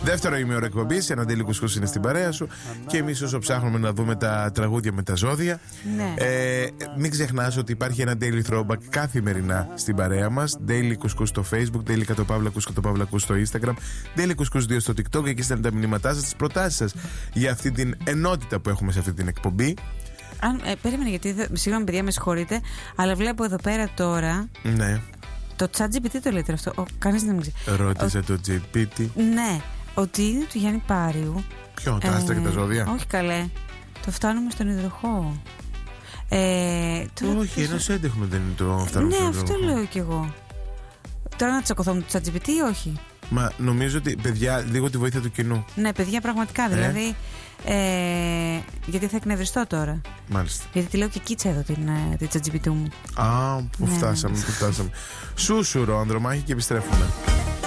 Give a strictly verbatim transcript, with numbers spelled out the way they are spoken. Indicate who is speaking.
Speaker 1: Δεύτερο ημίωρο εκπομπής, ένα Daily Couscous είναι στην παρέα σου. Και εμείς όσο ψάχνουμε να δούμε τα τραγούδια με τα ζώδια,
Speaker 2: ναι.
Speaker 1: ε, μην ξεχνάς ότι υπάρχει ένα Daily Throwback καθημερινά στην παρέα μας. Daily Couscous στο Facebook, Daily Κατοπαύλα Κούς Κατοπαύλα Κούς στο Instagram, Daily Couscous δύο στο TikTok. Εκεί στέλνετε τα μηνύματά σας, τις προτάσεις σας για αυτή την ενότητα που έχουμε σε αυτή την εκπομπή.
Speaker 2: Αν, ε, περίμενε, γιατί συγγνώμη παιδιά, με συγχωρείτε, αλλά βλέπω εδώ πέρα τώρα.
Speaker 1: Ναι.
Speaker 2: Το ChatGPT το λέτε αυτό. Ο, κανείς δεν μου ξέρει.
Speaker 1: Ρώτησε
Speaker 2: ο,
Speaker 1: το τζι πι τι.
Speaker 2: Ναι, ότι είναι του Γιάννη Πάριου.
Speaker 1: Ποιο, τα άστρα και τα ζώδια?
Speaker 2: Όχι καλέ. Το φτάνουμε στον υδροχό. Ε,
Speaker 1: το, όχι, ένα έντεχνο δεν είναι το φτάνουμε
Speaker 2: ναι,
Speaker 1: στον υδροχό.
Speaker 2: Ναι, αυτό λέω κι εγώ. Τώρα να τσακωθώ με το ChatGPT ή όχι?
Speaker 1: Μα νομίζω ότι, παιδιά, λίγο τη βοήθεια του κοινού.
Speaker 2: Ναι, παιδιά, πραγματικά. Ε? Δηλαδή. Ε, γιατί θα εκνευριστώ τώρα.
Speaker 1: Μάλιστα.
Speaker 2: Γιατί τη λέω και κίτσα εδώ την, την ChatGPT μου.
Speaker 1: Α, που
Speaker 2: ναι.
Speaker 1: φτάσαμε, που φτάσαμε. Σούσουρο, Ανδρομάχη, και επιστρέφουμε.